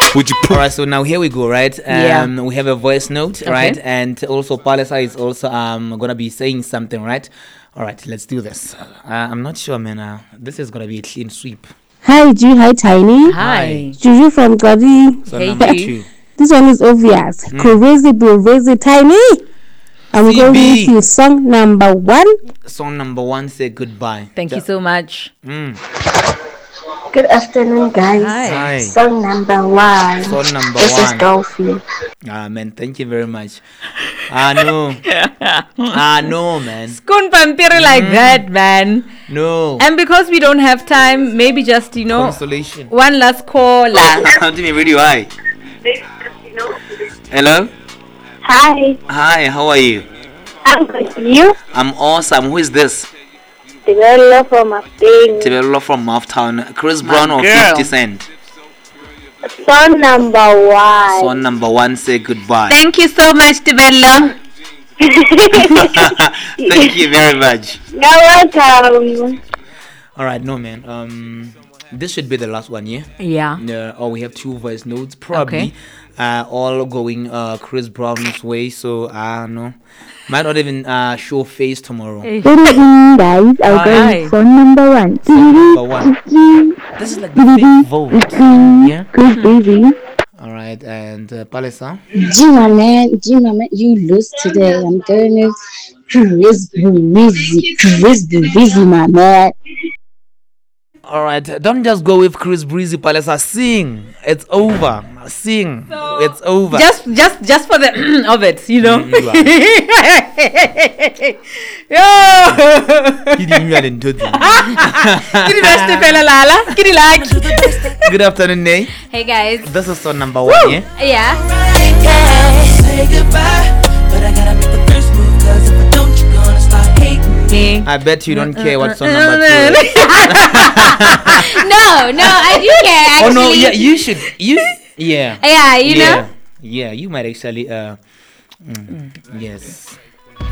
Would you All right, so now here we go, right? Yeah. We have a voice note, right? And also Palisa is also gonna be saying something, right? All right, let's do this. I'm not sure, man. This is gonna be a clean sweep. Hi G, hi Tiny. Hi. Juju from Gadi. So Hey, number G. 2. This one is obvious. Crazy, crazy, Tiny. I'm going CB. with you. Song number 1. Song number 1, say goodbye. Thank you so much. Good afternoon, guys. Hi. Song number 1. Song number This is 1. Dolphy. Man, thank you very much. No. No, man. Kun pampiri like that, man. No. And because we don't have time, maybe just, Consolation. one last call. Come to me, radio. Hi. Hello. Hi. Hi. How are you? I'm good. You? I'm awesome. Who is this? The girl from Afding. Tibelo from Mouthtown. Chris Brown or girl. 50 Cent? Song number 1. Song number 1, say goodbye. Thank you so much, Tibello. Thank you very much. You're welcome. All right, no, man. This should be the last one, yeah? Yeah. Or we have 2 voice notes, probably. All going Chris Brown's way, so I don't know. Might not even show face tomorrow. Good evening, guys. I'll go Hi. with song number 1. Number 1. This is like the big vote. Yeah? Chris Breezy. All right, and Palisa. G my man, you lose today. I'm going with Chris Breezy, my man. All right, don't just go with Chris Breezy, Palisa. Sing. It's over. Sing. It's over. Just for the of it, You are. Yo. Kidding me, I didn't do that. Kiri best fella lala. Kiri like. Good afternoon, Nay. Hey guys. This is song number 1, yeah? Yeah. Say goodbye, but I gotta make the first move, cause if I don't, you're gonna start hating me. I bet you don't care what song number 2 is. No, I do care actually. Oh no, yeah, you should. Yeah. Yeah, you know. Yeah, you might actually. Yes.